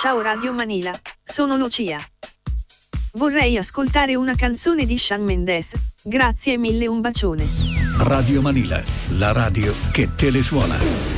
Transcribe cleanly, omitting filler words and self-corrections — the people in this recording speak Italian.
Ciao Radio Manila, sono Lucia. Vorrei ascoltare una canzone di Shawn Mendes, grazie mille, un bacione. Radio Manila, la radio che te le suona.